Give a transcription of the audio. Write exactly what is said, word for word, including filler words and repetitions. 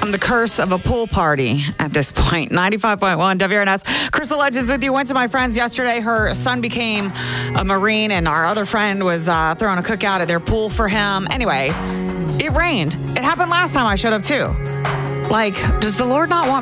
I'm the curse of a pool party at this point. ninety-five point one W R N S. Crystal Legends with you. Went to my friend's yesterday. Her son became a Marine, and our other friend was uh, throwing a cookout at their pool for him. Anyway, it rained. It happened last time I showed up, too. Like, does the Lord not want